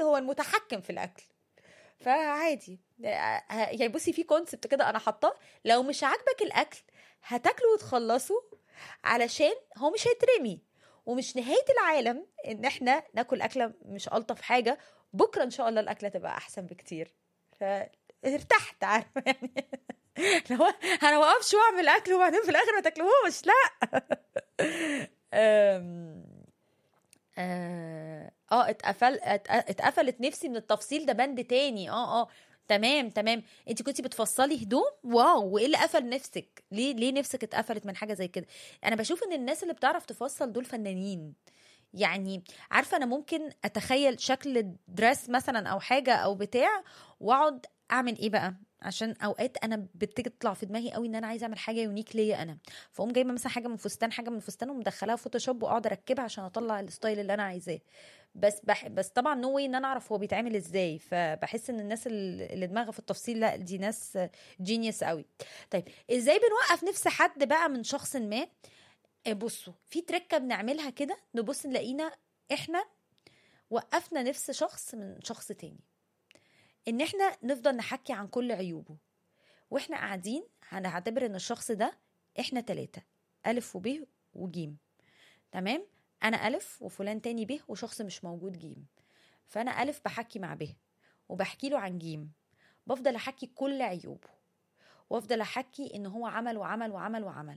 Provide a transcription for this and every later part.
هو المتحكم في الاكل. فعادي يعني بصي في كونسبت كده انا حاطاه، لو مش عاجبك الاكل هتاكله وتخلصه، علشان هو مش هيترمي، ومش نهاية العالم ان احنا ناكل اكلة مش الطف حاجة، بكرة ان شاء الله الاكلة تبقى احسن بكتير. فارتحت عارفة يعني لو انا وقفش واعمل اكل وبعدين في الاخر ما تاكلوهوش، لا. أم... اتقفلت نفسي من التفصيل ده بند تاني. تمام. انت كنتي بتفصلي هدوم، واو، وايه اللي قفل نفسك؟ ليه نفسك اتقفلت من حاجه زي كده؟ انا بشوف ان الناس اللي بتعرف تفصل دول فنانين. يعني عارفه انا ممكن اتخيل شكل دريس مثلا او حاجه او بتاع، واقعد اعمل ايه بقى، عشان اوقات انا بتيجي تطلع في دماغي قوي ان انا عايزه اعمل حاجه يونيك ليا انا، فاقوم جايبه مثلا حاجه من فستان ومدخلاها فوتوشوب واقعد اركبها عشان اطلع الستايل اللي انا عايزاه. بس طبعا نو واي ان انا اعرف هو بيتعمل ازاي. فبحس ان الناس اللي دماغها في التفصيل لا، دي ناس جينيوس قوي. طيب ازاي بنوقف نفس حد بقى من شخص ما؟ بصوا في تركه بنعملها كده، نبص نلاقينا احنا وقفنا نفس شخص من شخص تاني، ان احنا نفضل نحكي عن كل عيوبه، واحنا قاعدين هنعتبر ان الشخص ده احنا 3 ألف وب وجيم. تمام، انا ألف وفلان تاني ب وشخص مش موجود جيم. فانا ألف بحكي مع ب وبحكي له عن جيم، بفضل احكي كل عيوبه، وافضل احكي ان هو عمل وعمل وعمل وعمل.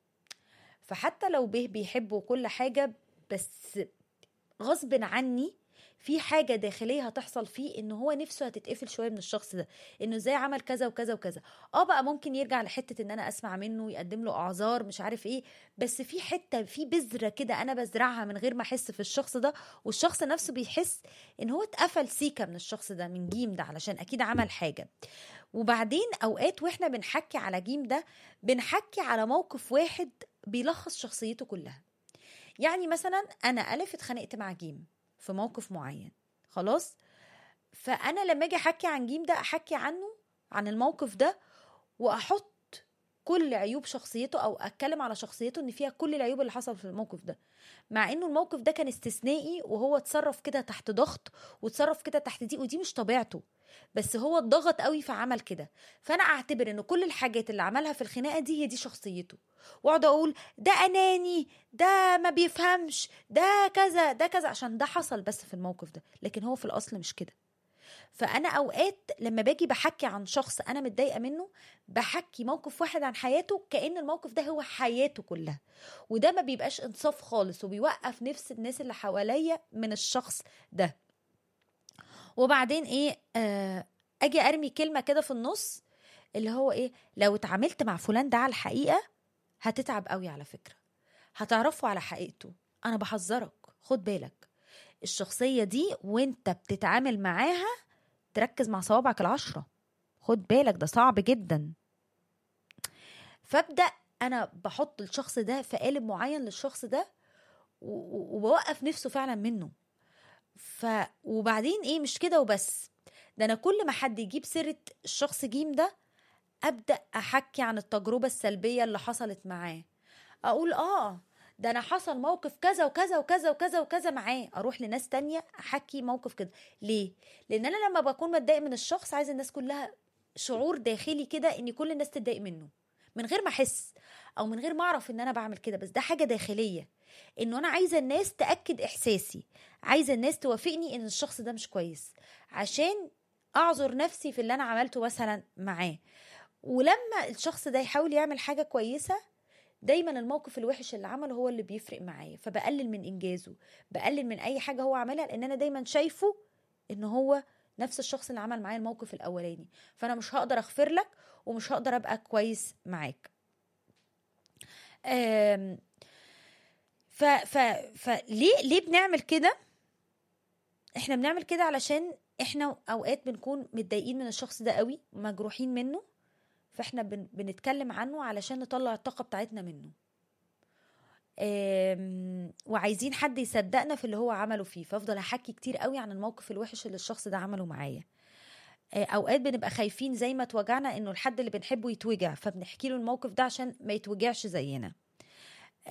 فحتى لو ب بيحبه كل حاجة، بس غصب عني في حاجة داخلية هتحصل فيه ان هو نفسه هتتقفل شوية من الشخص ده، انه ازاي عمل كذا وكذا وكذا. بقى ممكن يرجع لحتة ان انا اسمع منه، يقدم له اعذار، مش عارف ايه، بس في حتة، في بذرة كده انا بزرعها من غير ما احس في الشخص ده، والشخص نفسه بيحس ان هو اتقفل سيكة من الشخص ده، من جيم ده، علشان اكيد عمل حاجة. وبعدين اوقات واحنا بنحكي على جيم ده، بنحكي على موقف واحد بيلخص شخصيته كلها. يعني مثلا انا ألف اتخانقت مع جيم في موقف معين، خلاص، فانا لما اجي احكي عن جيم ده احكي عنه، عن الموقف ده، واحط كل عيوب شخصيته، او اتكلم على شخصيته ان فيها كل العيوب اللي حصل في الموقف ده، مع انه الموقف ده كان استثنائي، وهو اتصرف كده تحت ضغط، وتصرف كده تحت دي، ودي مش طبيعته، بس هو اتضغط قوي فعمل كده. فانا اعتبر ان كل الحاجات اللي عملها في الخناقه دي هي دي شخصيته، واقعد اقول ده اناني، ده ما بيفهمش، ده كذا ده كذا، عشان ده حصل بس في الموقف ده، لكن هو في الاصل مش كده. فانا اوقات لما باجي بحكي عن شخص انا متضايقه منه، بحكي موقف واحد عن حياته كأن الموقف ده هو حياته كلها، وده ما بيبقاش انصاف خالص، وبيوقف نفس الناس اللي حواليا من الشخص ده. وبعدين ايه، اجي ارمي كلمه كده في النص، اللي هو ايه، لو اتعاملت مع فلان ده على الحقيقه هتتعب قوي على فكره، هتعرفه على حقيقته، انا بحذرك، خد بالك الشخصيه دي وانت بتتعامل معاها تركز مع صوابعك 10، خد بالك ده صعب جدا. فابدا انا بحط الشخص ده في قالب معين للشخص ده، وبوقف نفسه فعلا منه. وبعدين ايه، مش كده وبس، ده انا كل ما حد يجيب سيره الشخص جيم ده، ابدا احكي عن التجربه السلبيه اللي حصلت معاه، اقول ده انا حصل موقف كذا وكذا وكذا وكذا وكذا معاه، اروح لناس تانية احكي موقف كده. ليه؟ لان انا لما بكون متضايق من الشخص عايزه الناس كلها، شعور داخلي كده ان كل الناس تتضايق منه، من غير ما احس او من غير ما اعرف ان انا بعمل كده، بس ده حاجه داخليه، انه انا عايزه الناس تاكد احساسي، عايزه الناس توافقني ان الشخص ده مش كويس، عشان اعذر نفسي في اللي انا عملته مثلا معاه. ولما الشخص ده يحاول يعمل حاجه كويسه، دايما الموقف الوحش اللي عمله هو اللي بيفرق معايا، فبقلل من انجازه، بقلل من اي حاجه هو عملها، لان انا دايما شايفه ان هو نفس الشخص اللي عمل معايا الموقف الاولاني، فانا مش هقدر اغفر لك، ومش هقدر ابقى كويس معاك. آم، ف ف فليه بنعمل كده؟ احنا بنعمل كده علشان احنا اوقات بنكون متضايقين من الشخص ده قوي، مجروحين منه، فاحنا بنتكلم عنه علشان نطلع الطاقه بتاعتنا منه، وعايزين حد يصدقنا في اللي هو عمله فيه، فافضل احكي كتير قوي عن الموقف الوحش اللي الشخص ده عمله معايا. اوقات بنبقى خايفين زي ما اتوجعنا انه الحد اللي بنحبه يتوجع، فبنحكي له الموقف ده عشان ما يتوجعش زينا.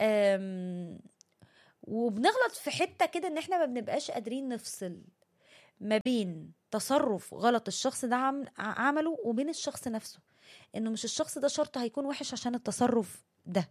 وبنغلط في حتة كده ان احنا ما بنبقاش قادرين نفصل ما بين تصرف غلط الشخص ده عمله وبين الشخص نفسه، انه مش الشخص ده شرط هيكون وحش عشان التصرف ده.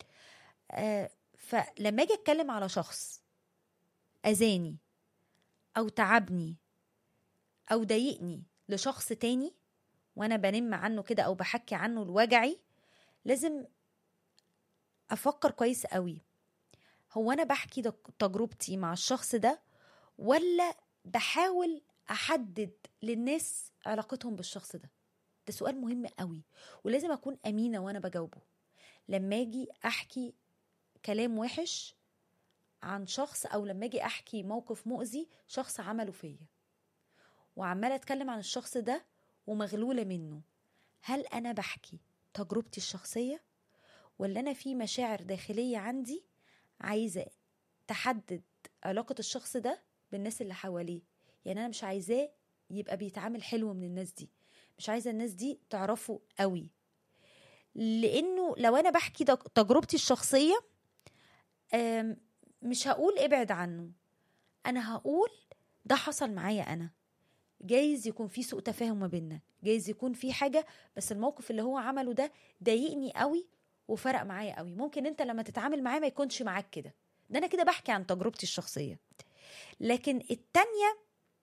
فلما اجي اتكلم على شخص اذاني او تعبني او ضايقني لشخص تاني وانا بنم عنه كده او بحكي عنه الوجعي، لازم افكر كويس قوي، هو انا بحكي تجربتي مع الشخص ده ولا بحاول احدد للناس علاقتهم بالشخص ده؟ ده سؤال مهم قوي، ولازم اكون امينة وانا بجاوبه. لما اجي احكي كلام وحش عن شخص، او لما اجي احكي موقف مؤذي شخص عمله فيا وعمالة اتكلم عن الشخص ده ومغلولة منه، هل انا بحكي تجربتي الشخصية ولا انا في مشاعر داخلية عندي عايزة تحدد علاقة الشخص ده بالناس اللي حواليه؟ يعني انا مش عايزاه يبقى بيتعامل حلو من الناس دي، مش عايزة الناس دي تعرفه قوي. لانه لو انا بحكي تجربتي الشخصية، مش هقول ابعد عنه، انا هقول ده حصل معايا انا، جايز يكون في سوء تفاهم ما بيننا، جايز يكون في حاجة، بس الموقف اللي هو عمله ده ضايقني قوي وفرق معايا قوي. ممكن انت لما تتعامل معاه ما يكونش معاك كده، ده انا كده بحكي عن تجربتي الشخصية. لكن التانية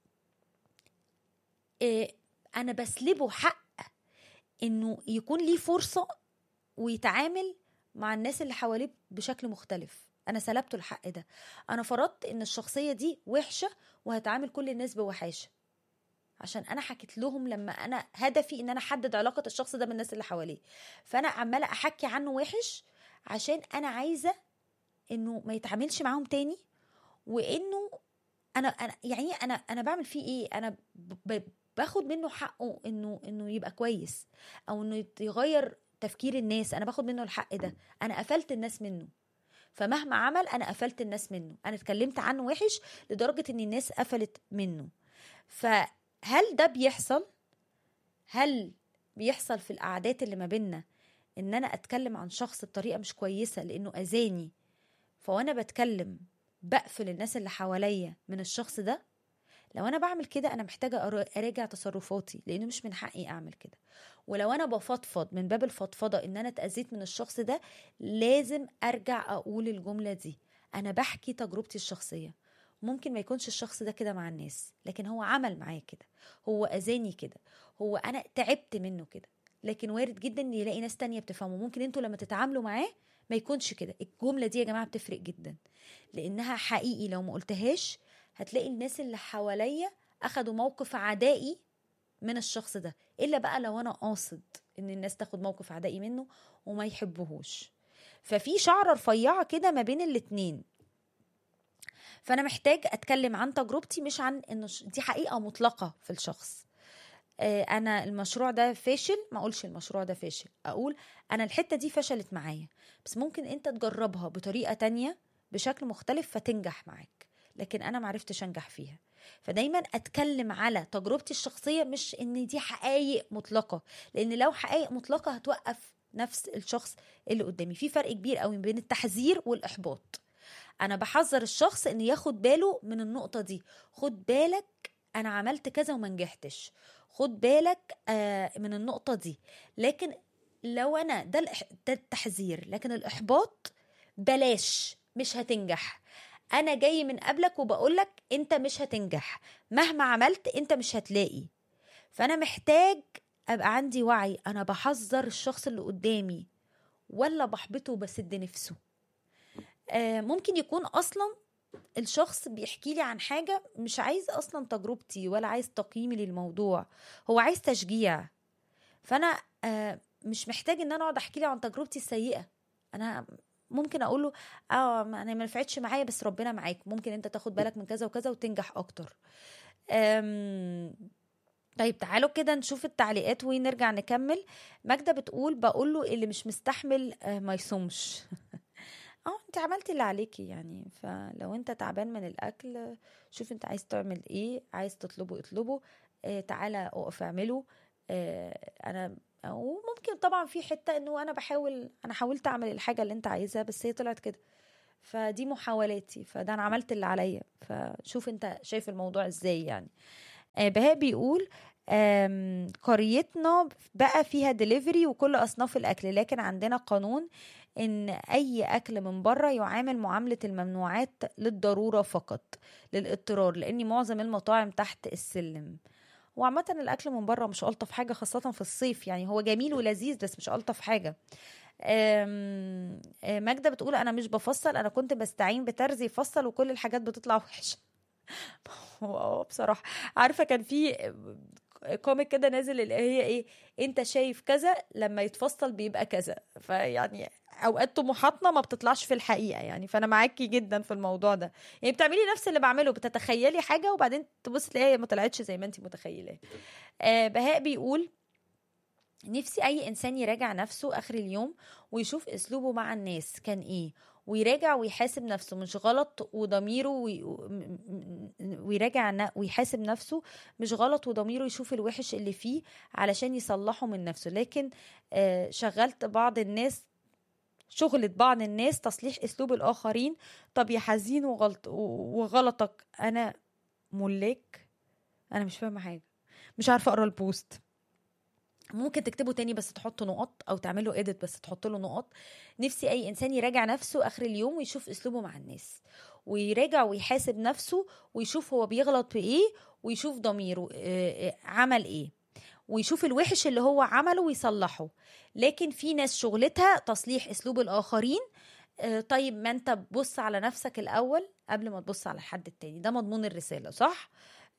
انا بسلبه حق انه يكون ليه فرصة ويتعامل مع الناس اللي حواليه بشكل مختلف. انا سلبته الحق ده، انا فرضت ان الشخصية دي وحشة وهتعامل كل الناس بوحاشة، عشان انا حكيت لهم لما انا هدفي ان انا احدد علاقة الشخص ده بالناس اللي حواليه، فانا عمالة احكي عنه وحش عشان انا عايزة انه ما يتعاملش معاهم تاني، وانه انا يعني انا بعمل فيه ايه؟ انا باخد منه حقه انه يبقى كويس، او انه يغير تفكير الناس، انا باخد منه الحق ده، انا قفلت الناس منه. فمهما عمل انا قفلت الناس منه، انا اتكلمت عنه وحش لدرجة ان الناس قفلت منه. فهل ده بيحصل؟ هل بيحصل في القعدات اللي ما بيننا ان انا اتكلم عن شخص بطريقة مش كويسة لانه اذاني، فوانا بتكلم بقفل الناس اللي حواليا من الشخص ده؟ لو انا بعمل كده انا محتاجة اراجع تصرفاتي، لانه مش من حقي اعمل كده. ولو انا بفضفض من باب الفضفضة ان انا اتأذيت من الشخص ده، لازم ارجع اقول الجملة دي، انا بحكي تجربتي الشخصية. ممكن ما يكونش الشخص ده كده مع الناس، لكن هو عمل معايا كده، هو اذاني كده، هو انا تعبت منه كده، لكن وارد جدا ان يلاقي ناس تانية بتفهمه. ممكن انتوا لما تتعاملوا معاه ما يكونش كده. الجملة دي يا جماعة بتفرق جدا، لانها حقيقي لو ما قلتهاش هتلاقي الناس اللي حواليا اخدوا موقف عدائي من الشخص ده، الا بقى لو انا قاصد ان الناس تاخد موقف عدائي منه وما يحبوهوش. ففي شعرة رفيعة كده ما بين الاتنين. فانا محتاج اتكلم عن تجربتي، مش عن انه دي حقيقة مطلقة في الشخص. انا المشروع ده فاشل، ما اقولش المشروع ده فاشل، اقول انا الحتة دي فشلت معايا، بس ممكن انت تجربها بطريقة تانية بشكل مختلف فتنجح معاك، لكن انا معرفتش انجح فيها. فدايما اتكلم على تجربتي الشخصية، مش ان دي حقائق مطلقة، لان لو حقائق مطلقة هتوقف نفس الشخص اللي قدامي. في فرق كبير قوي بين التحذير والاحباط. انا بحذر الشخص ان ياخد باله من النقطة دي، خد بالك انا عملت كذا وما نجحتش، خد بالك من النقطة دي. لكن لو انا ده التحذير، لكن الاحباط بلاش، مش هتنجح، انا جاي من قبلك وبقولك انت مش هتنجح، مهما عملت انت مش هتلاقي. فانا محتاج ابقى عندي وعي، انا بحذر الشخص اللي قدامي ولا بحبطه وبسد نفسه. ممكن يكون اصلا الشخص بيحكي لي عن حاجة مش عايز اصلا تجربتي ولا عايز تقييمي للموضوع، هو عايز تشجيع. فانا مش محتاج ان انا اقعد احكي لي عن تجربتي السيئة. انا ممكن اقول له انا ما نفعتش معايا بس ربنا معاك، ممكن انت تاخد بالك من كذا وكذا وتنجح اكتر. طيب تعالوا كده نشوف التعليقات ونرجع نكمل. ماجدة بتقول بقول له اللي مش مستحمل ما يصومش. انت عملتي اللي عليكي يعني، فلو انت تعبان من الاكل شوف انت عايز تعمل ايه، عايز تطلبه اطلبه، تعالى اقف اعمله. انا وممكن طبعا في حتة انه انا حاولت اعمل الحاجة اللي انت عايزها بس هي طلعت كده، فدي محاولاتي، فده انا عملت اللي عليا، فشوف انت شايف الموضوع ازاي يعني. بهاء بيقول قريتنا بقى فيها دليفري وكل أصناف الأكل، لكن عندنا قانون إن أي أكل من بره يعامل معاملة الممنوعات للضرورة فقط، للاضطرار، لأن معظم المطاعم تحت السلم. وعامة الأكل من بره مش ألطف حاجة، خاصة في الصيف يعني، هو جميل ولذيذ بس مش ألطف حاجة. ماجدة بتقول أنا مش بفصل، أنا كنت بستعين بترزي يفصل وكل الحاجات بتطلع وحشة. هو بصراحة عارفة كان في كوميك كده نازل اللي هي ايه، انت شايف كذا لما يتفصل بيبقى كذا، فيعني اوقات طموحاتنا ما بتطلعش في الحقيقة يعني. فانا معاكي جدا في الموضوع ده، يعني بتعملي نفس اللي بعمله، بتتخيلي حاجة وبعدين تبص تلاقيها ما طلعتش زي ما انت متخيلة. بهاء بيقول نفسي اي انسان يراجع نفسه اخر اليوم ويشوف اسلوبه مع الناس كان ايه، ويراجع ويحاسب نفسه مش غلط وضميره ويراجع ويحاسب نفسه مش غلط وضميره يشوف الوحش اللي فيه علشان يصلحه من نفسه. لكن شغلت بعض الناس شغلت بعض الناس تصليح اسلوب الاخرين. طب يا حزين وغلطك انا ملاك. انا مش فاهمه حاجه، مش عارفه اقرا البوست. ممكن تكتبه تاني بس تحط نقط، او تعمله edit بس تحط له نقط. نفسي اي انسان يراجع نفسه اخر اليوم ويشوف اسلوبه مع الناس، ويراجع ويحاسب نفسه ويشوف هو بيغلط في ايه، ويشوف ضميره عمل ايه، ويشوف الوحش اللي هو عمله ويصلحه. لكن في ناس شغلتها تصليح اسلوب الاخرين. طيب ما انت بص على نفسك الاول قبل ما تبص على الحد التاني، ده مضمون الرسالة صح؟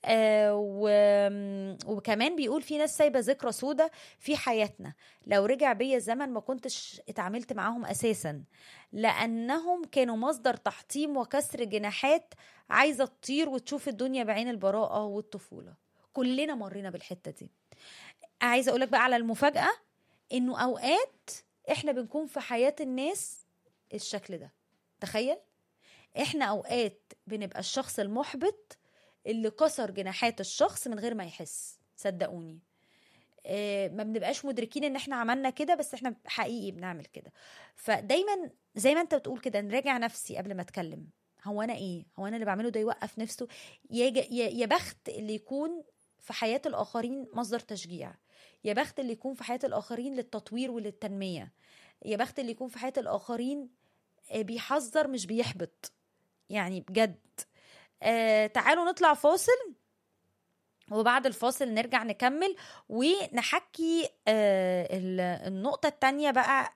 وكمان بيقول في ناس سايبة ذكرى سودة في حياتنا، لو رجع بيا الزمن ما كنتش اتعاملت معاهم أساسا، لأنهم كانوا مصدر تحطيم وكسر جناحات عايزة تطير وتشوف الدنيا بعين البراءة والطفولة. كلنا مرينا بالحتة دي. عايزة أقولك بقى على المفاجأة، إنه أوقات إحنا بنكون في حياة الناس الشكل ده. تخيل إحنا أوقات بنبقى الشخص المحبط اللي كسر جناحات الشخص من غير ما يحس. صدقوني ما بنبقاش مدركين ان احنا عملنا كده، بس احنا حقيقي بنعمل كده. فدايما زي ما انت بتقول كده نراجع نفسي قبل ما اتكلم. هو انا ايه؟ هو انا اللي بعمله ده يوقف نفسه؟ يا بخت اللي يكون في حياة الآخرين مصدر تشجيع، يا بخت اللي يكون في حياة الآخرين للتطوير وللتنمية، يا بخت اللي يكون في حياة الآخرين بيحذر مش بيحبط يعني بجد. تعالوا نطلع فاصل، وبعد الفاصل نرجع نكمل ونحكي النقطة التانية بقى.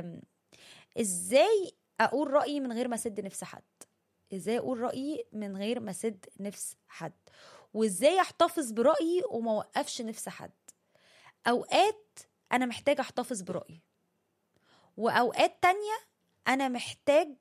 ازاي اقول رأيي من غير ما اسد نفس حد، ازاي اقول رأيي من غير ما اسد نفس حد، وازاي احتفظ برأيي وما وقفش نفس حد. اوقات انا محتاج احتفظ برأيي، واوقات تانية انا محتاج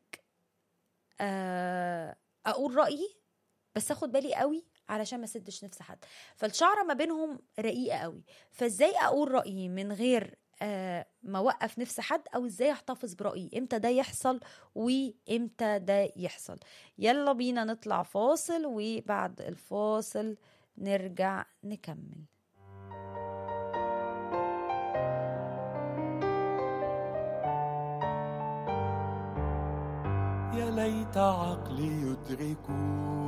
اقول رأيي بس اخد بالي قوي علشان ما سدش نفس حد. فالشعرة ما بينهم رقيقة قوي. فازاي اقول رأيي من غير ما وقف نفس حد، او ازاي احتفظ برأيي، امتى ده يحصل وامتى ده يحصل. يلا بينا نطلع فاصل، وبعد الفاصل نرجع نكمل. يا ليت عقلي يدرك